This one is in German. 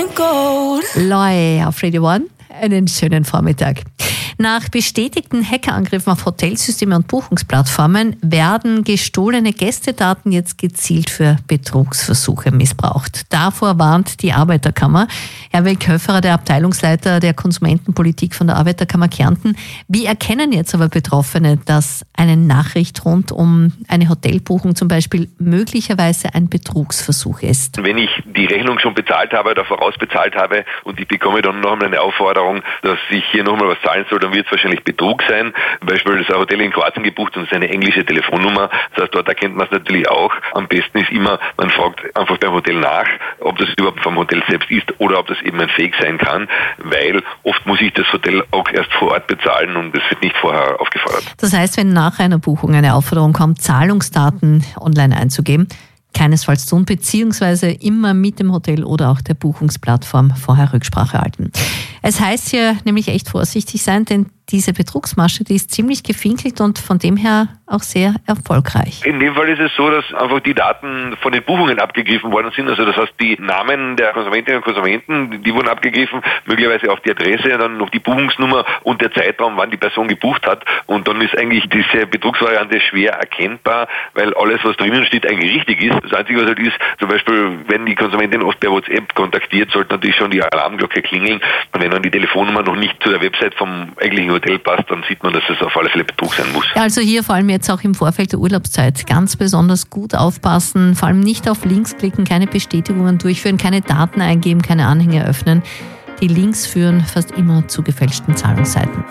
Loi auf Radio One. Einen schönen Vormittag. Nach bestätigten Hackerangriffen auf Hotelsysteme und Buchungsplattformen werden gestohlene Gästedaten jetzt gezielt für Betrugsversuche missbraucht. Davor warnt die Arbeiterkammer. Herr Köfferer, der Abteilungsleiter der Konsumentenpolitik von der Arbeiterkammer Kärnten. Wie erkennen jetzt aber Betroffene, dass eine Nachricht rund um eine Hotelbuchung zum Beispiel möglicherweise ein Betrugsversuch ist? Wenn ich die Rechnung schon bezahlt habe oder vorausbezahlt habe und ich bekomme dann noch einmal eine Aufforderung, dass ich hier nochmal was zahlen soll, dann wird es wahrscheinlich Betrug sein. Zum Beispiel ist ein Hotel in Kroatien gebucht und es ist eine englische Telefonnummer. Das heißt, dort erkennt man es natürlich auch. Am besten ist immer, man fragt einfach beim Hotel nach, ob das überhaupt vom Hotel selbst ist oder ob das eben ein Fake sein kann, weil oft muss ich das Hotel auch erst vor Ort bezahlen und das wird nicht vorher aufgefordert. Das heißt, wenn nach einer Buchung eine Aufforderung kommt, Zahlungsdaten online einzugeben, keinesfalls tun, beziehungsweise immer mit dem Hotel oder auch der Buchungsplattform vorher Rücksprache halten. Es heißt hier nämlich echt vorsichtig sein, denn diese Betrugsmasche, die ist ziemlich gefinkelt und von dem her auch sehr erfolgreich. In dem Fall ist es so, dass einfach die Daten von den Buchungen abgegriffen worden sind. Also das heißt, die Namen der Konsumentinnen und Konsumenten, die wurden abgegriffen, möglicherweise auch die Adresse, dann noch die Buchungsnummer und der Zeitraum, wann die Person gebucht hat. Und dann ist eigentlich diese Betrugsvariante schwer erkennbar, weil alles, was drinnen steht, eigentlich richtig ist. Das Einzige, was halt ist, zum Beispiel, wenn die Konsumentin oft per WhatsApp kontaktiert, sollte natürlich schon die Alarmglocke klingeln. Und wenn dann die Telefonnummer noch nicht zu der Website vom eigentlichen Hotel passt, dann sieht man, dass es auf alle Fälle Betrug sein muss. Ja, also hier vor allem jetzt auch im Vorfeld der Urlaubszeit ganz besonders gut aufpassen, vor allem nicht auf Links klicken, keine Bestätigungen durchführen, keine Daten eingeben, keine Anhänge öffnen. Die Links führen fast immer zu gefälschten Zahlungsseiten.